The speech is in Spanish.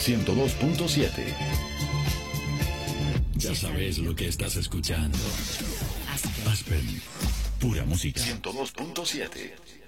102.7. Ya sabes lo que estás escuchando. Aspen. Pura música. 102.7.